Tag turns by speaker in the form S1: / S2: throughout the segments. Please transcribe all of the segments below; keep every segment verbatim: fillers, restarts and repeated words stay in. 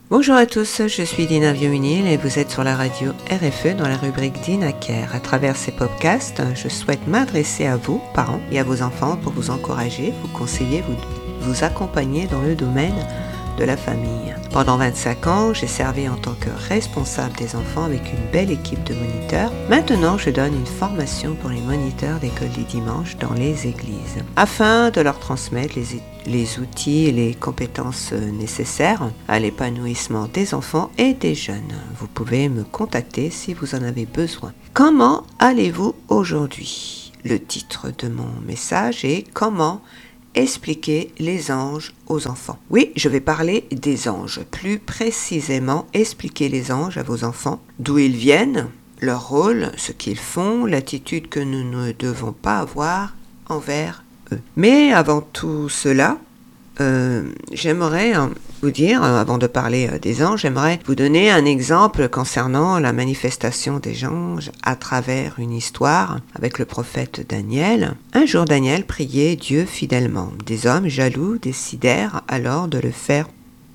S1: Bonjour à tous, je suis Dina Vieux-Minil et vous êtes sur la radio R F E dans la rubrique Dina Care. À travers ces podcasts, je souhaite m'adresser à vous, parents, et à vos enfants pour vous encourager, vous conseiller, vous, vous accompagner dans le domaine de la famille. Pendant vingt-cinq ans, j'ai servi en tant que responsable des enfants avec une belle équipe de moniteurs. Maintenant, je donne une formation pour les moniteurs d'école du dimanche dans les églises, afin de leur transmettre les, les outils et les compétences nécessaires à l'épanouissement des enfants et des jeunes. Vous pouvez me contacter si vous en avez besoin. Comment allez-vous aujourd'hui ? Le titre de mon message est « Comment expliquer les anges aux enfants ». Oui, je vais parler des anges. Plus précisément, expliquer les anges à vos enfants, d'où ils viennent, leur rôle, ce qu'ils font, l'attitude que nous ne devons pas avoir envers eux. Mais avant tout cela, euh, j'aimerais vous dire, avant de parler des anges, j'aimerais vous donner un exemple concernant la manifestation des anges à travers une histoire avec le prophète Daniel. Un jour, Daniel priait Dieu fidèlement. Des hommes jaloux décidèrent alors de le faire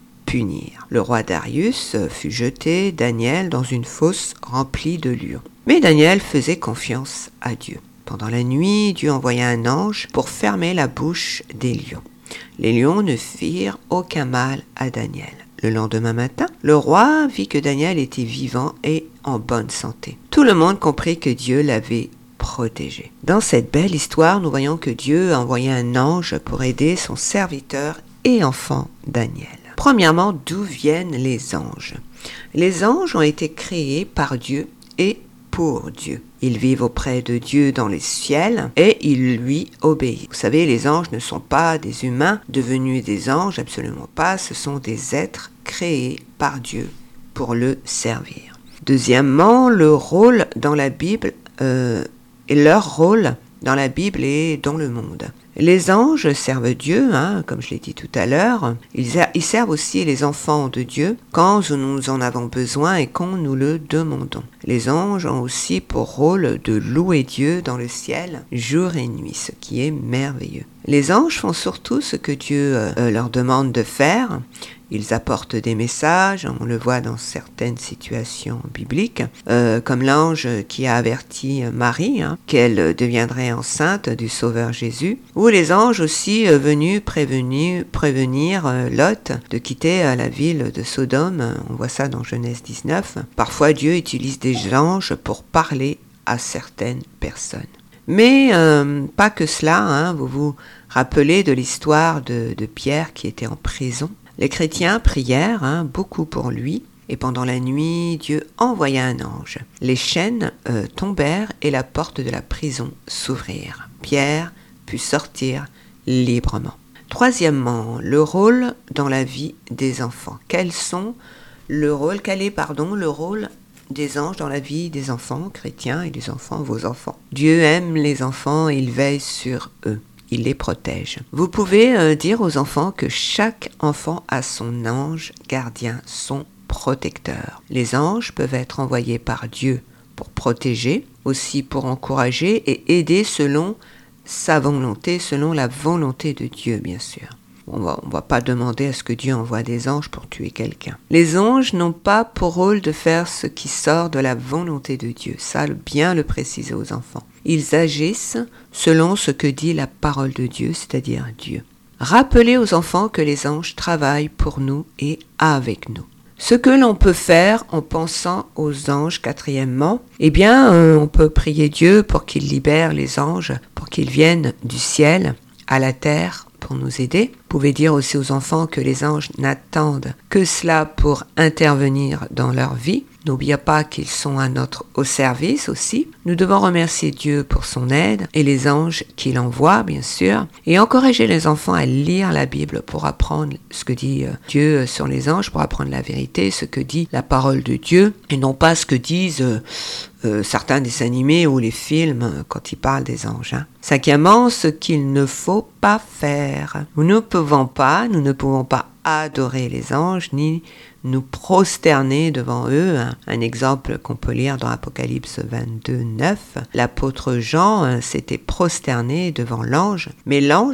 S1: punir. Le roi Darius fut jeté, Daniel, dans une fosse remplie de lions. Mais Daniel faisait confiance à Dieu. Pendant la nuit, Dieu envoya un ange pour fermer la bouche des lions. Les lions ne firent aucun mal à Daniel. Le lendemain matin, le roi vit que Daniel était vivant et en bonne santé. Tout le monde comprit que Dieu l'avait protégé. Dans cette belle histoire, nous voyons que Dieu a envoyé un ange pour aider son serviteur et enfant Daniel. Premièrement, d'où viennent les anges ? Les anges ont été créés par Dieu et pour Dieu. Ils vivent auprès de Dieu dans les ciels et ils lui obéissent. Vous savez, les anges ne sont pas des humains devenus des anges, absolument pas. Ce sont des êtres créés par Dieu pour le servir. Deuxièmement, le rôle dans la Bible euh, et leur rôle dans la Bible et dans le monde. Les anges servent Dieu, hein, comme je l'ai dit tout à l'heure. Ils, ils servent aussi les enfants de Dieu quand nous en avons besoin et quand nous le demandons. Les anges ont aussi pour rôle de louer Dieu dans le ciel, jour et nuit, ce qui est merveilleux. Les anges font surtout ce que Dieu euh, leur demande de faire. Ils apportent des messages, on le voit dans certaines situations bibliques, euh, comme l'ange qui a averti Marie hein, qu'elle deviendrait enceinte du Sauveur Jésus, ou les anges aussi euh, venus prévenir, prévenir euh, Lot de quitter euh, la ville de Sodome, on voit ça dans Genèse dix-neuf. Parfois Dieu utilise des anges pour parler à certaines personnes. Mais euh, pas que cela, hein, vous vous rappelez de l'histoire de, de Pierre qui était en prison. Les chrétiens prièrent hein, beaucoup pour lui, et pendant la nuit, Dieu envoya un ange. Les chaînes euh, tombèrent et la porte de la prison s'ouvrirent. Pierre put sortir librement. Troisièmement, le rôle dans la vie des enfants. Quels sont le rôle, quel est pardon, le rôle des anges dans la vie des enfants chrétiens et des enfants, vos enfants? Dieu aime les enfants et il veille sur eux. Il les protège. Vous pouvez euh, dire aux enfants que chaque enfant a son ange gardien, son protecteur. Les anges peuvent être envoyés par Dieu pour protéger, aussi pour encourager et aider selon sa volonté, selon la volonté de Dieu, bien sûr. On va, on va pas demander à ce que Dieu envoie des anges pour tuer quelqu'un. Les anges n'ont pas pour rôle de faire ce qui sort de la volonté de Dieu. Ça, bien le préciser aux enfants. Ils agissent selon ce que dit la parole de Dieu, c'est-à-dire Dieu. Rappelez aux enfants que les anges travaillent pour nous et avec nous. Ce que l'on peut faire en pensant aux anges, quatrièmement, eh bien, euh, on peut prier Dieu pour qu'il libère les anges, pour qu'ils viennent du ciel à la terre pour nous aider. Vous pouvez dire aussi aux enfants que les anges n'attendent que cela pour intervenir dans leur vie. N'oubliez pas qu'ils sont à notre au service aussi. Nous devons remercier Dieu pour son aide et les anges qu'il envoie, bien sûr, et encourager les enfants à lire la Bible pour apprendre ce que dit Dieu sur les anges, pour apprendre la vérité, ce que dit la parole de Dieu, et non pas ce que disent euh, euh, certains dessins animés ou les films quand ils parlent des anges. Hein. Cinquièmement, ce qu'il ne faut pas faire. Nous ne pouvons pas, nous ne pouvons pas adorer les anges, ni nous prosterner devant eux. Un exemple qu'on peut lire dans Apocalypse vingt-deux, neuf. L'apôtre Jean s'était prosterné devant l'ange, mais l'ange l'a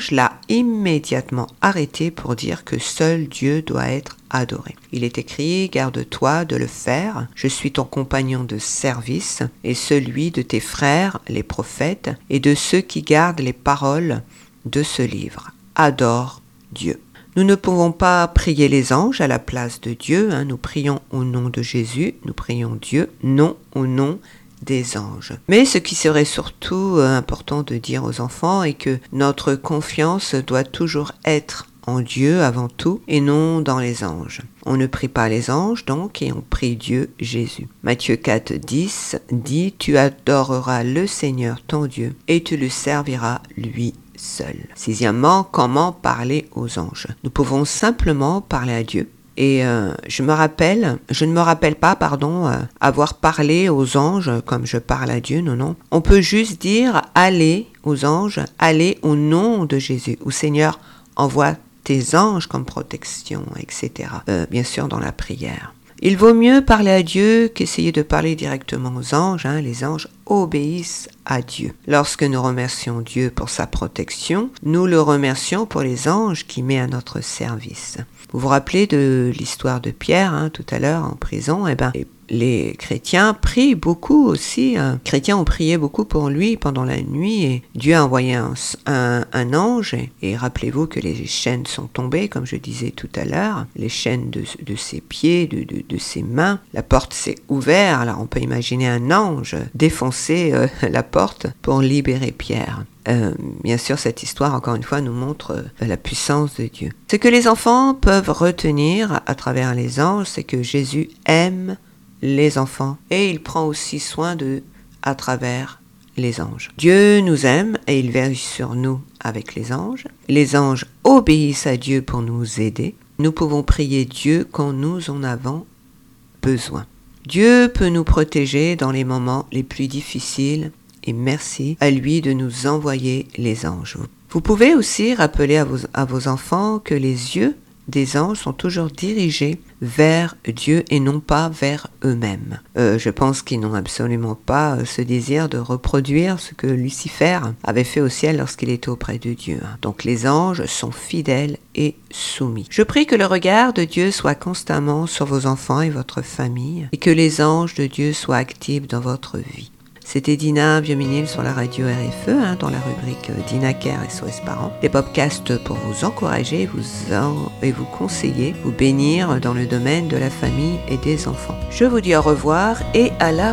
S1: immédiatement arrêté pour dire que seul Dieu doit être adoré. Il est écrit, garde-toi de le faire, je suis ton compagnon de service et celui de tes frères, les prophètes, et de ceux qui gardent les paroles de ce livre. Adore Dieu. Nous ne pouvons pas prier les anges à la place de Dieu, hein. Nous prions au nom de Jésus, nous prions Dieu, non au nom des anges. Mais ce qui serait surtout important de dire aux enfants est que notre confiance doit toujours être en Dieu avant tout et non dans les anges. On ne prie pas les anges donc et on prie Dieu Jésus. Matthieu quatre, dix dit « Tu adoreras le Seigneur ton Dieu et tu le serviras lui seul. » Sixièmement, comment parler aux anges? Nous pouvons simplement parler à Dieu. Et euh, je me rappelle, je ne me rappelle pas, pardon, euh, avoir parlé aux anges comme je parle à Dieu, non, non. On peut juste dire « Allez aux anges, allez au nom de Jésus » ou « Seigneur, envoie tes anges comme protection, et cetera. Euh, bien sûr, dans la prière. Il vaut mieux parler à Dieu qu'essayer de parler directement aux anges. Hein. Les anges obéissent à Dieu. Lorsque nous remercions Dieu pour sa protection, nous le remercions pour les anges qu'il met à notre service. Vous vous rappelez de l'histoire de Pierre, hein, tout à l'heure en prison? Eh ben, les chrétiens prient beaucoup aussi. Hein. Les chrétiens ont prié beaucoup pour lui pendant la nuit et Dieu a envoyé un, un, un ange. Et, et rappelez-vous que les chaînes sont tombées, comme je disais tout à l'heure, les chaînes de, de ses pieds, de, de, de ses mains. La porte s'est ouverte. Alors on peut imaginer un ange défoncer euh, la porte pour libérer Pierre. Euh, bien sûr, cette histoire, encore une fois, nous montre euh, la puissance de Dieu. Ce que les enfants peuvent retenir à travers les anges, c'est que Jésus aime les enfants et il prend aussi soin d'eux à travers les anges. Dieu nous aime et il veille sur nous avec les anges. Les anges obéissent à Dieu pour nous aider. Nous pouvons prier Dieu quand nous en avons besoin. Dieu peut nous protéger dans les moments les plus difficiles. Et merci à lui de nous envoyer les anges. Vous pouvez aussi rappeler à vos, à vos enfants que les yeux des anges sont toujours dirigés vers Dieu et non pas vers eux-mêmes. Euh, je pense qu'ils n'ont absolument pas ce désir de reproduire ce que Lucifer avait fait au ciel lorsqu'il était auprès de Dieu. Donc les anges sont fidèles et soumis. Je prie que le regard de Dieu soit constamment sur vos enfants et votre famille et que les anges de Dieu soient actifs dans votre vie. C'était Dina Vieux-Ménil sur la radio R F E, hein, dans la rubrique DinaCare S O S Parents. Les podcasts pour vous encourager vous en, et vous conseiller, vous bénir dans le domaine de la famille et des enfants. Je vous dis au revoir et à la